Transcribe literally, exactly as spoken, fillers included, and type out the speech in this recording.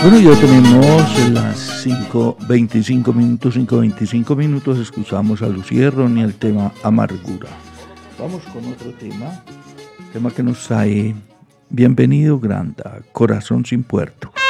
Bueno, ya tenemos las cinco veinticinco minutos, cinco veinticinco minutos, escuchamos a Lucierro y el tema Amargura. Vamos con otro tema, tema que nos trae Bienvenido Granda, Corazón sin Puerto.